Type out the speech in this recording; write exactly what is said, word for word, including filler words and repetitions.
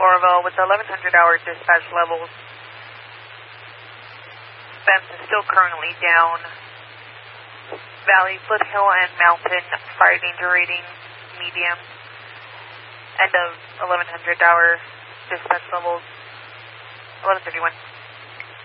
Oroville with eleven hundred hour dispatch levels. Fence is still currently down. Valley, Foothill, and Mountain fire danger rating medium. End of eleven hundred hour dispatch levels. eleven thirty-one.